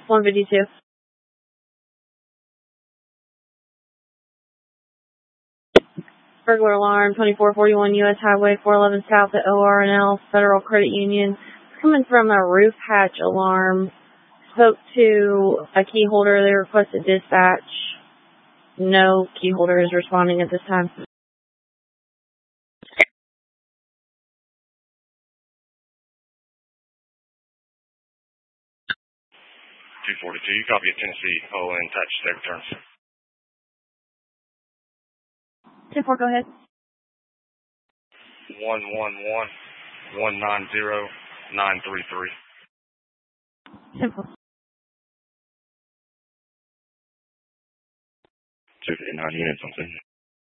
152. Burglar alarm, 2441 U.S. Highway 411 South at ORNL Federal Credit Union. Coming from a roof hatch alarm. Spoke to a key holder. They requested dispatch. No key holder is responding at this time. 242, you copy a Tennessee ON touch, state returns. 10-4, go ahead. 111-190-933. 10-4. 259 units on scene.